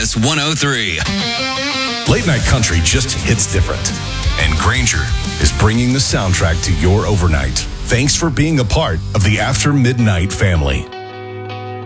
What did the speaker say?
Kiss 103. Late night country just hits different. And Granger is bringing the soundtrack to your overnight. Thanks for being a part of the After Midnight family.